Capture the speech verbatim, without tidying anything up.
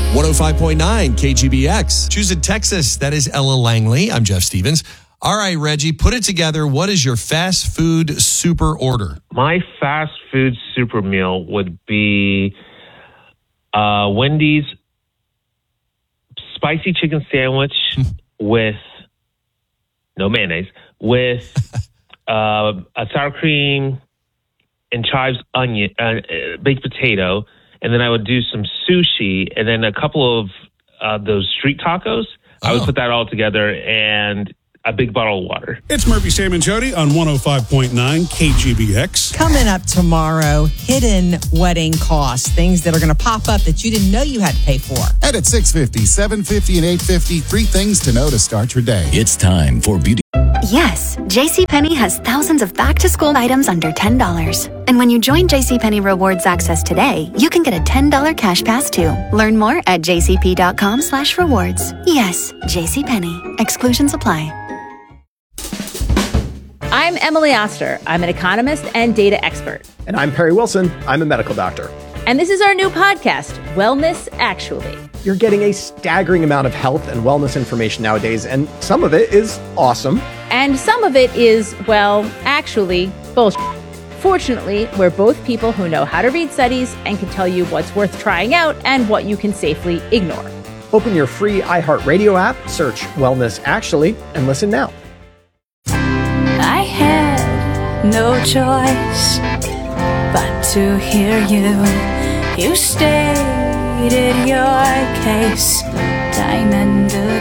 one oh five point nine K G B X. Choosing Texas. That is Ella Langley. I'm Jeff Stevens. All right, Reggie, put it together. What is your fast food super order? My fast food super meal would be uh, Wendy's spicy chicken sandwich with no mayonnaise, with uh, a sour cream and chives onion, uh, baked potato, and then I would do some sushi, and then a couple of uh, those street tacos. I would Oh. put that all together and a big bottle of water. It's Murphy, Sam, and Jody on one oh five point nine K G B X. Coming up tomorrow, hidden wedding costs, things that are going to pop up that you didn't know you had to pay for. And at six fifty, seven fifty, and eight fifty, three things to know to start your day. It's time for beauty. Yes, JCPenney has thousands of back-to-school items under ten dollars. And when you join JCPenney Rewards Access today, you can get a ten dollars cash pass too. Learn more at jcp.com slash rewards. Yes, JCPenney. Exclusions apply. I'm Emily Oster. I'm an economist and data expert. And I'm Perry Wilson. I'm a medical doctor. And this is our new podcast, Wellness Actually. You're getting a staggering amount of health and wellness information nowadays, and some of it is awesome. And some of it is, well, actually, bullshit. Fortunately, we're both people who know how to read studies and can tell you what's worth trying out and what you can safely ignore. Open your free iHeartRadio app, search Wellness Actually, and listen now. I had no choice but to hear you. You stated your case time and again.